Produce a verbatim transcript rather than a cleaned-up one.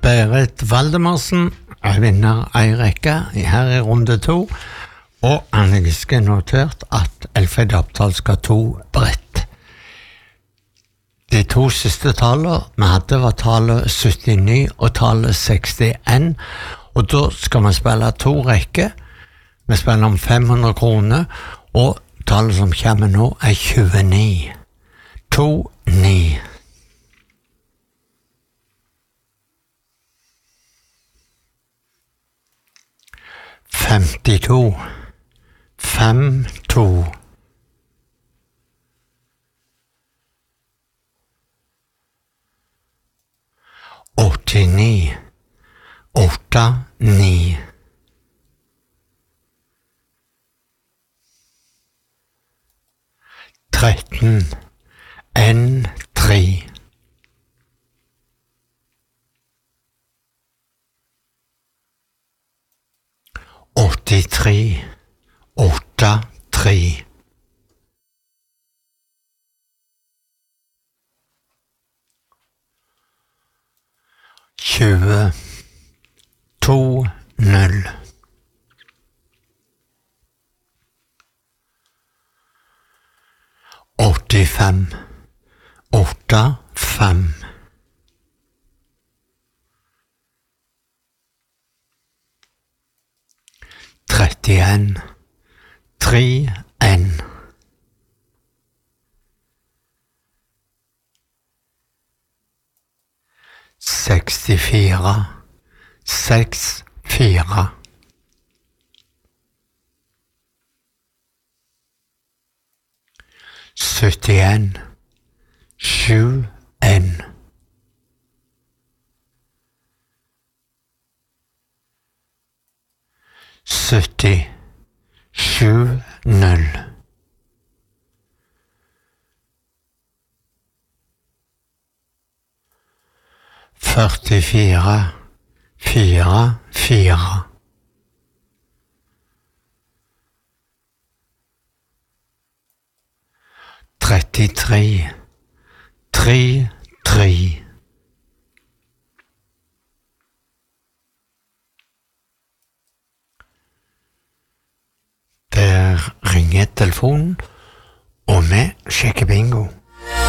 Berit Valdemarsen er vinner ei rekke her i runde to, og Anne Giske notert at Elfrid Oppdal skal to brett. De to siste talene vi hadde var tallet syttini og tallet sekstien, og da skal vi spille to rekker. Vi spiller om fem hundre kroner, og tallet som kommer nå er tjueni. To, ni. Femtito. Fem, to. Åttini. Åtta, ni. Tretten. En, tre. Åttitre. Åtta, tre. Tjue. To, null. Åttifem. Åtta, fem. Trettien. Tre, en. Sekstifire. Seks, fire. Syttien. Sju, en. Sytti. Sju, null. Førtifire. Fire, fire. Trettitre. Tre, tre. Der ringer telefonen, og vi sjekker bingo.